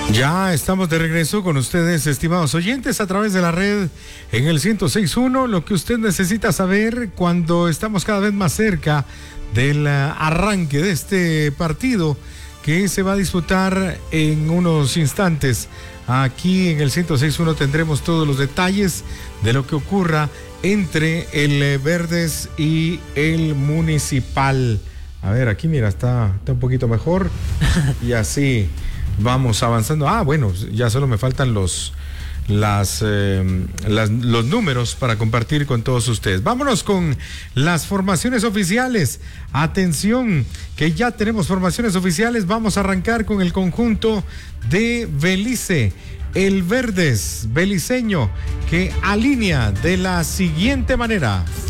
Ya estamos de regreso con ustedes, estimados oyentes, a través de la red en el 106.1. Lo que usted necesita saber cuando estamos cada vez más cerca del arranque de este partido que se va a disputar en unos instantes. Aquí en el 106.1 tendremos todos los detalles de lo que ocurra entre el Verdes y el Municipal. A ver, aquí mira, está un poquito mejor y así vamos avanzando. Bueno, ya solo me faltan los números para compartir con todos ustedes. Vámonos con las formaciones oficiales. Atención, que ya tenemos formaciones oficiales. Vamos a arrancar con el conjunto de Belice. El Verdes beliceño, que alinea de la siguiente manera.